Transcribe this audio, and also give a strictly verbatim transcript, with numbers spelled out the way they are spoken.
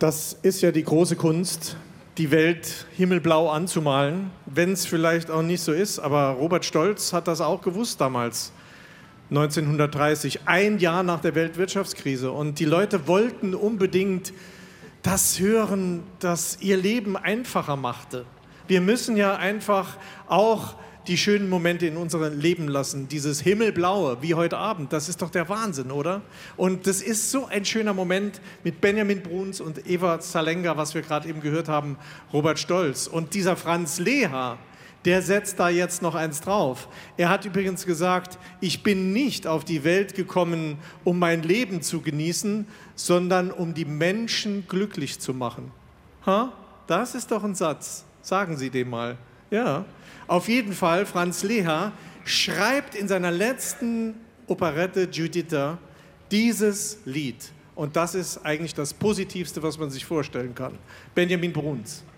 Das ist ja die große Kunst, die Welt himmelblau anzumalen, wenn es vielleicht auch nicht so ist. Aber Robert Stolz hat das auch gewusst damals, neunzehnhundertdreißig, ein Jahr nach der Weltwirtschaftskrise. Und die Leute wollten unbedingt das hören, das ihr Leben einfacher machte. Wir müssen ja einfach auch die schönen Momente in unserem Leben lassen. Dieses Himmelblaue, wie heute Abend, das ist doch der Wahnsinn, oder? Und das ist so ein schöner Moment mit Benjamin Bruns und Eva Zalenga, was wir gerade eben gehört haben, Robert Stolz. Und dieser Franz Leha, der setzt da jetzt noch eins drauf. Er hat übrigens gesagt, ich bin nicht auf die Welt gekommen, um mein Leben zu genießen, sondern um die Menschen glücklich zu machen. Ha? Das ist doch ein Satz. Sagen Sie dem mal. Ja. Auf jeden Fall, Franz Leha schreibt in seiner letzten Operette Giuditta dieses Lied. Und das ist eigentlich das Positivste, was man sich vorstellen kann. Benjamin Bruns.